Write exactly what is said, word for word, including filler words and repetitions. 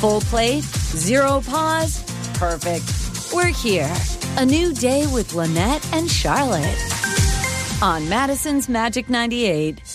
Full plate? Zero pause? Perfect. We're here. A new day with Lynette and Charlotte on Madison's Magic ninety-eight.